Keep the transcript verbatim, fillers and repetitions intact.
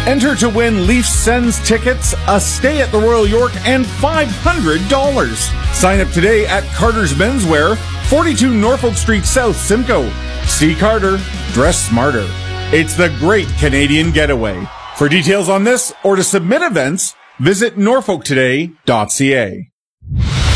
Enter to win Leaf Sends tickets, a stay at the Royal York, and five hundred dollars. Sign up today at Carter's Menswear, forty-two Norfolk Street South, Simcoe. See Carter, dress smarter. It's the Great Canadian Getaway. For details on this or to submit events, visit norfolk today dot c a.